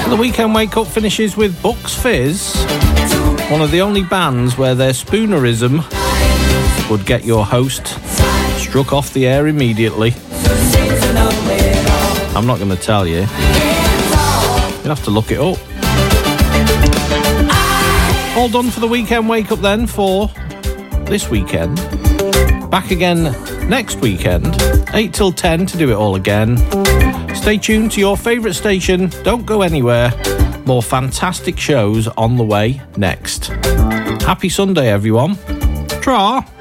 The Weekend Wake Up finishes with Bucks Fizz, one of the only bands where their spoonerism would get your host struck off the air immediately. I'm not going to tell you. You'll have to look it up. All done for the Weekend Wake Up then for this weekend. Back again next weekend, 8 till 10 to do it all again. Stay tuned to your favourite station. Don't go anywhere. More fantastic shows on the way next. Happy Sunday, everyone. Tra!